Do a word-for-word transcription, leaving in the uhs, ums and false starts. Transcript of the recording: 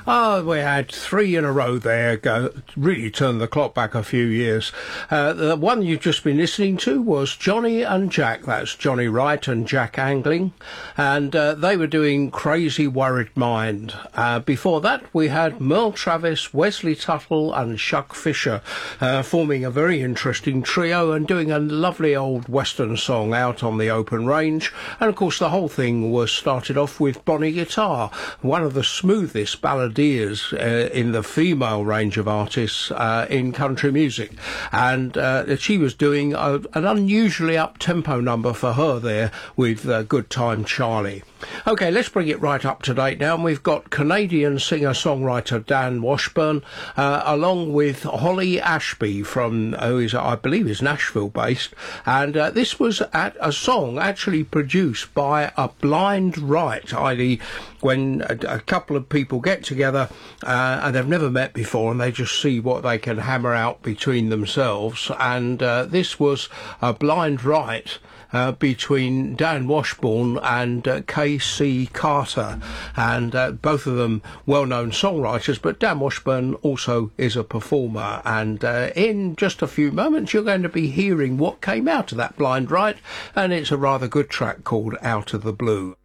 Oh, we had three in a row there, go, really turned the clock back a few years. Uh, the one you've just been listening to was Johnny and Jack. That's Johnny Wright and Jack Angling. And uh, they were doing Crazy Worried Mind. Uh, before that, we had Merle Travis, Wesley Tuttle and Shuck Fisher uh, forming a very interesting trio and doing a lovely old Western song, Out on the Open Range. And, of course, the whole thing was started off with Bonnie Guitar, one of the smoothest balladeers uh, in the female range of artists uh, in country music. And uh, she was doing a, an unusually up-tempo number for her there with uh, Good Time Charlie. OK, let's bring it right up to date now. And we've got Canadian singer-songwriter Dan Washburn, uh, along with Holly Ashby from, who is, I believe, is Nashville-based. And uh, this was at a song actually produced by a blind right, that is when a, a couple of people get together uh, and they've never met before and they just see what they can hammer out between themselves. And uh, this was a blind right Uh, between Dan Washburn and uh, K C Carter, and uh, both of them well-known songwriters, but Dan Washburn also is a performer. And uh, in just a few moments you're going to be hearing what came out of that blind right, and it's a rather good track called Out of the Blue.